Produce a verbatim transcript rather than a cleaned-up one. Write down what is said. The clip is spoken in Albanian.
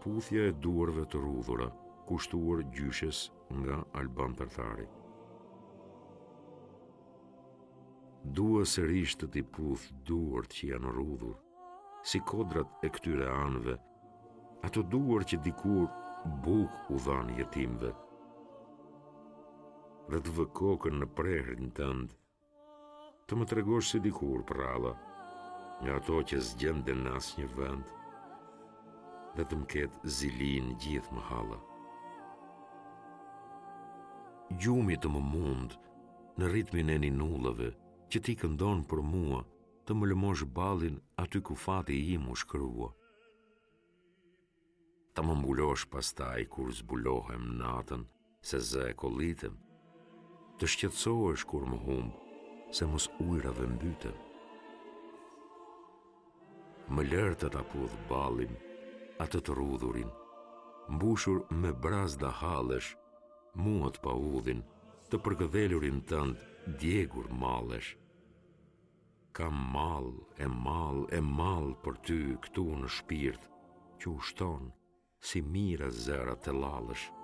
Puthja e duarve të rudhura, kushtuar gjyshes nga Alban Tartari. Dua sërish të t'i puth duart që janë rudhur, si kodrat e këtyre anëve, ato duar që dikur buk u dhanë jetimve. Dhe të vë kokën në prehrin tënd, të më tregosh si dikur pralla, nga ato që zgjenden në asnjë vend, dhe të më ketë zilin gjithë më halla. Gjumi të më mund në ritmin e ninullave që ti këndon për mua, të më lëmosh ballin aty ku fati im u shkrua. Ta më mbulosh pastaj kur zbulohem natën, se zë e kollitem, të shqetësohesh kur më humb, se mos ujrave mbytem. Më lër të ta pudh ballin, atë të rudhurin, mbushur me brazda hallesh, mua të paudhin, të përkëdhelurin tënd djegur mallesh. Kam mall e mall e mall për ty këtu në shpirt, që ushton si mira zëra të lallësh.